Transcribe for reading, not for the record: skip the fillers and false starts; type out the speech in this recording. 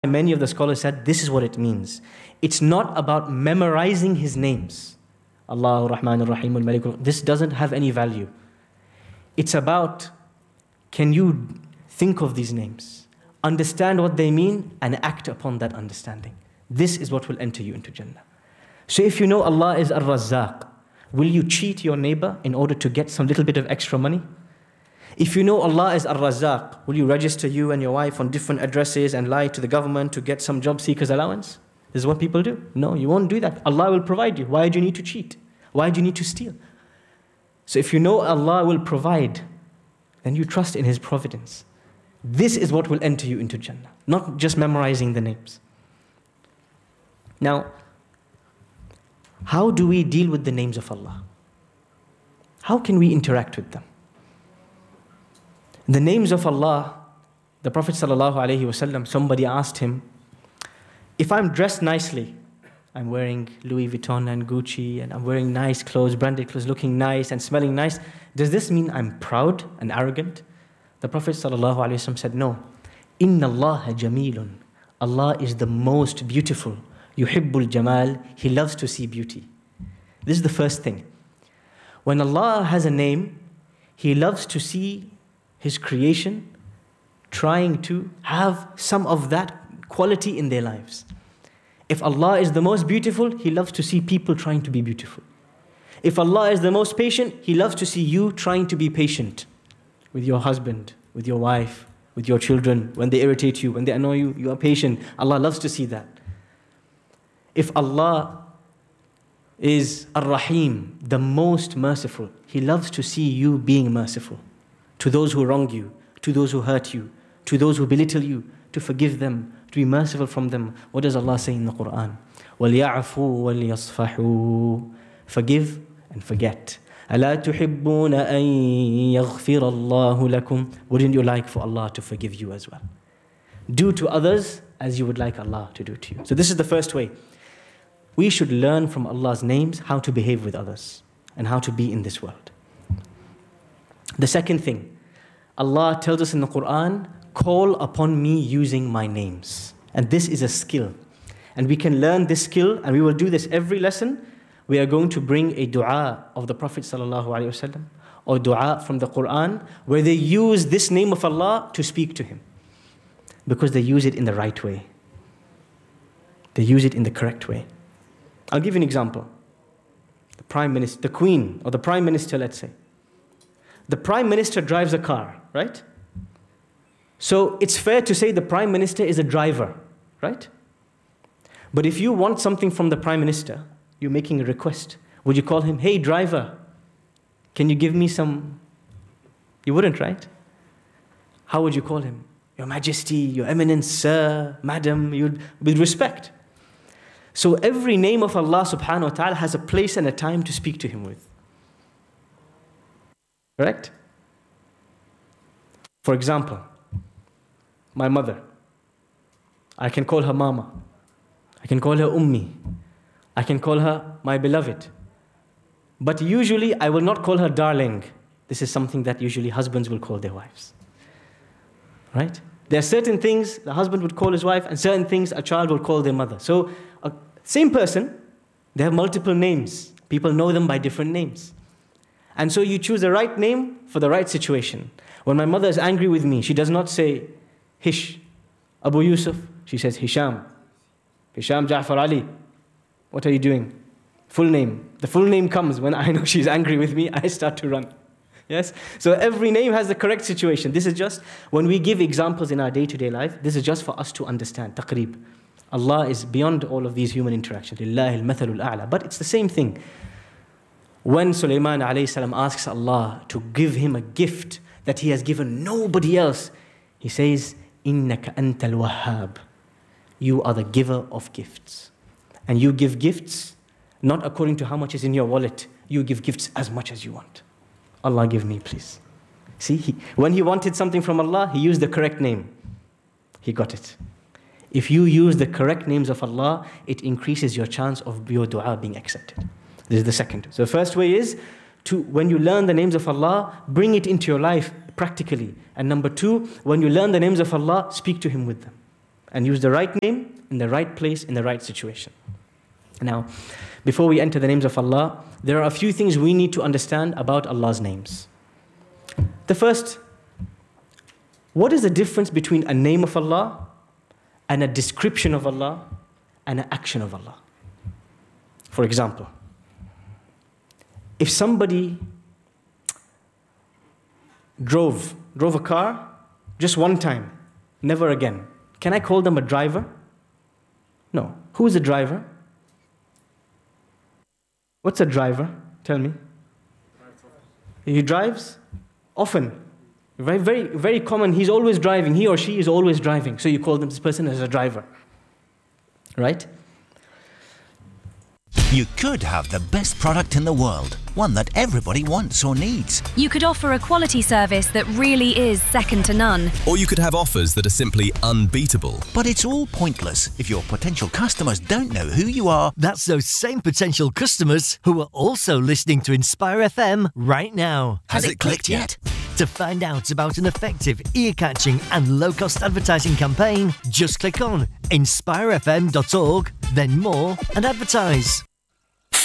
many of the scholars said this is what it means. It's not about memorizing His names. Allah, Rahman, Rahim, Al-Malik. This doesn't have any value. It's about, can you think of these names, understand what they mean, and act upon that understanding. This is what will enter you into Jannah. So if you know Allah is Ar-Razzaq, will you cheat your neighbor in order to get some little bit of extra money? If you know Allah is Ar-Razzaq, will you register you and your wife on different addresses and lie to the government to get some job seekers allowance? This is what people do. No, you won't do that. Allah will provide you. Why do you need to cheat? Why do you need to steal? So if you know Allah will provide, then you trust in His providence. This is what will enter you into Jannah, not just memorizing the names. Now, how do we deal with the names of Allah? How can we interact with them? The names of Allah, the Prophet ﷺ, somebody asked him, if I'm dressed nicely, I'm wearing Louis Vuitton and Gucci, and I'm wearing nice clothes, branded clothes, looking nice and smelling nice, does this mean I'm proud and arrogant? The Prophet ﷺ said, no. Inna Allah jamilun. Allah is the most beautiful. Yuhibbul jamal. He loves to see beauty. This is the first thing. When Allah has a name, He loves to see His creation trying to have some of that quality in their lives. If Allah is the most beautiful, He loves to see people trying to be beautiful. If Allah is the most patient, He loves to see you trying to be patient with your husband, with your wife, with your children. When they irritate you, when they annoy you, you are patient. Allah loves to see that. If Allah is Ar-Rahim, the most merciful, He loves to see you being merciful to those who wrong you, to those who hurt you, to those who belittle you, to forgive them, to be merciful from them. What does Allah say in the Quran? وَلْيَعْفُوا وَلْيَصْفَحُوا. Forgive and forget. أَلَا تُحِبُّونَ أَن يَغْفِرَ اللَّهُ لَكُمْ. Wouldn't you like for Allah to forgive you as well? Do to others as you would like Allah to do to you. So this is the first way. We should learn from Allah's names how to behave with others and how to be in this world. The second thing, Allah tells us in the Quran, call upon me using my names. And this is a skill. And we can learn this skill, and we will do this every lesson. We are going to bring a dua of the Prophet ﷺ or dua from the Quran where they use this name of Allah to speak to Him. Because they use it in the right way. They use it in the correct way. I'll give you an example. The Prime Minister, the Queen, or the Prime Minister, let's say. The Prime Minister drives a car, right? So it's fair to say the Prime Minister is a driver, right? But if you want something from the Prime Minister, you're making a request. Would you call him, hey driver, can you give me some? You wouldn't, right? How would you call him? Your Majesty, Your Eminence, Sir, Madam, with respect. So every name of Allah subhanahu wa ta'ala has a place and a time to speak to Him with. Correct? For example, my mother. I can call her Mama. I can call her Ummi. I can call her my beloved. But usually I will not call her darling. This is something that usually husbands will call their wives. Right? There are certain things the husband would call his wife, and certain things a child will call their mother. So, same person, they have multiple names. People know them by different names. And so you choose the right name for the right situation. When my mother is angry with me, she does not say, Hish, Abu Yusuf. She says, Hisham. Hisham Ja'far Ali. What are you doing? Full name. The full name comes when I know she's angry with me, I start to run. Yes? So every name has the correct situation. This is just, when we give examples in our day-to-day life, this is just for us to understand. Taqreeb. Allah is beyond all of these human interactions. Lillahi al-mathalul a'la. But it's the same thing. When Sulaiman alayhi salam asks Allah to give him a gift that he has given nobody else, he says, Innaka antal wahhab. You are the giver of gifts. And you give gifts not according to how much is in your wallet. You give gifts as much as you want. Allah give me, please. See, when he wanted something from Allah, he used the correct name. He got it. If you use the correct names of Allah, it increases your chance of your dua being accepted. This is the second. So the first way is to, when you learn the names of Allah, bring it into your life practically. And number two, when you learn the names of Allah, speak to Him with them. and use the right name in the right place in the right situation. Now, before we enter the names of Allah, there are a few things we need to understand about Allah's names. The first, what is the difference between a name of Allah and a description of Allah and an action of Allah? For example, if somebody drove a car just one time, never again, can I call them a driver? No. Who is a driver? What's a driver? Tell me. He drives often. Very, very, very common. He's always driving. He or she is always driving. So you call this person as a driver. Right? You could have the best product in the world, one that everybody wants or needs. You could offer a quality service that really is second to none. Or you could have offers that are simply unbeatable. But it's all pointless if your potential customers don't know who you are. That's those same potential customers who are also listening to Inspire FM right now. Has it clicked yet? To find out about an effective, ear-catching and low-cost advertising campaign, just click on inspirefm.org, then more, and advertise.